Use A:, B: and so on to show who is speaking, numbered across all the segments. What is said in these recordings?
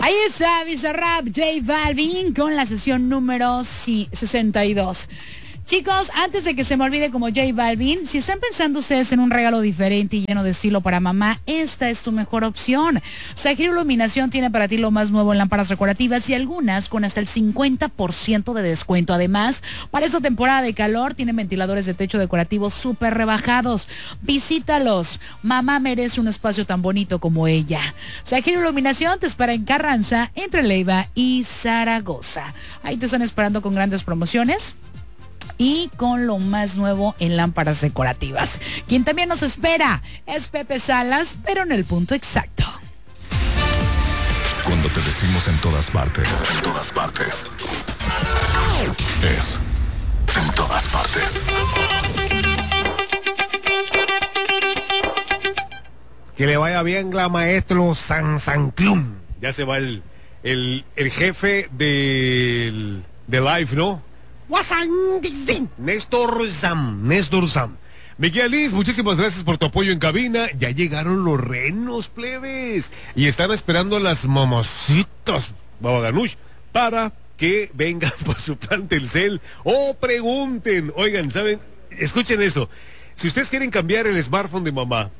A: Ahí está Bizarrap, J Balvin con la sesión número 62. Chicos, antes de que se me olvide como J Balvin, si están pensando ustedes en un regalo diferente y lleno de estilo para mamá, esta es tu mejor opción. Sajiro Iluminación tiene para ti lo más nuevo en lámparas decorativas y algunas con hasta el 50% de descuento. Además, para esta temporada de calor, tienen ventiladores de techo decorativos súper rebajados. Visítalos. Mamá merece un espacio tan bonito como ella. Sajiro Iluminación te espera en Carranza, entre Leiva y Zaragoza. Ahí te están esperando con grandes promociones y con lo más nuevo en lámparas decorativas. Quien también nos espera es Pepe Salas, pero en el punto exacto.
B: Cuando te decimos en todas partes, es en todas partes.
C: Que le vaya bien la maestro Sanclum. Ya se va el jefe de Life, ¿no? Néstor Sam. Miguel Liz, muchísimas gracias por tu apoyo en cabina. Ya llegaron los renos, plebes. Y están esperando a las mamacitas Babaganush para que vengan por su plan Telcel o pregunten. Oigan, ¿saben? Escuchen esto. Si ustedes quieren cambiar el smartphone de mamá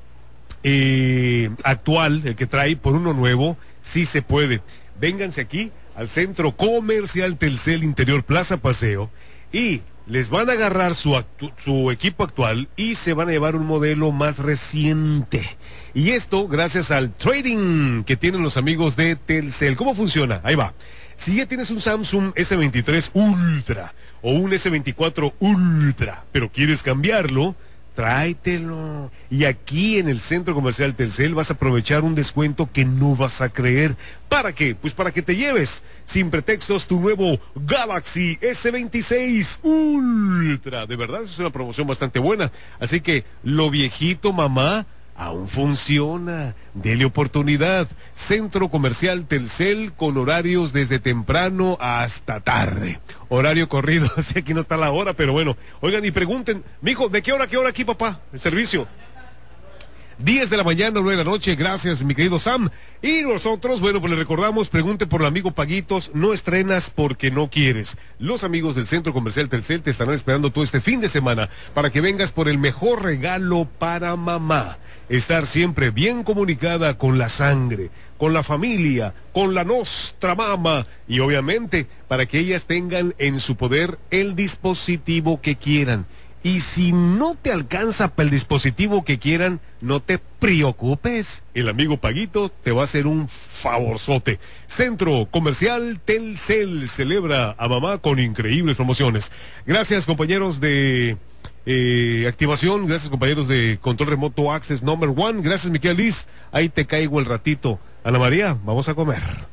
C: actual, el que trae, por uno nuevo, sí se puede. Vénganse aquí al Centro Comercial Telcel Interior Plaza Paseo y les van a agarrar su equipo actual y se van a llevar un modelo más reciente. Y esto gracias al trading que tienen los amigos de Telcel. ¿Cómo funciona? Ahí va. Si ya tienes un Samsung S23 Ultra o un S24 Ultra, pero quieres cambiarlo, tráetelo. Y aquí en el Centro Comercial Telcel vas a aprovechar un descuento que no vas a creer. ¿Para qué? Pues para que te lleves sin pretextos tu nuevo Galaxy S26 Ultra. De verdad, es una promoción bastante buena. Así que lo viejito, mamá, aún funciona. Dele oportunidad. Centro Comercial Telcel con horarios desde temprano hasta tarde. Horario corrido, así aquí no está la hora, pero bueno. Oigan y pregunten, mijo, ¿de qué hora aquí, papá? El servicio. 10 de la mañana, 9 de la noche, gracias mi querido Sam. Y nosotros, bueno, pues le recordamos, pregunte por el amigo Paguitos, no estrenas porque no quieres. Los amigos del Centro Comercial Telcel te estarán esperando todo este fin de semana para que vengas por el mejor regalo para mamá. Estar siempre bien comunicada con la sangre, con la familia, con la nostra mama y obviamente para que ellas tengan en su poder el dispositivo que quieran. Y si no te alcanza para el dispositivo que quieran, no te preocupes. El amigo Paguito te va a hacer un favorzote. Centro Comercial Telcel celebra a mamá con increíbles promociones. Gracias, compañeros de activación. Gracias, compañeros de Control Remoto Access Number 1. Gracias, Miquel Liz. Ahí te caigo el ratito. Ana María, vamos a comer.